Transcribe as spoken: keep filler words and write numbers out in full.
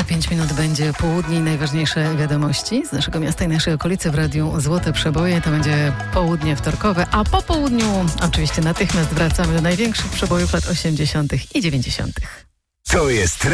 Za pięć minut będzie południe i najważniejsze wiadomości z naszego miasta i naszej okolicy w Radiu Złote Przeboje. To będzie południe wtorkowe, a po południu oczywiście natychmiast wracamy do największych przebojów lat osiemdziesiątych i dziewięćdziesiątych. To jest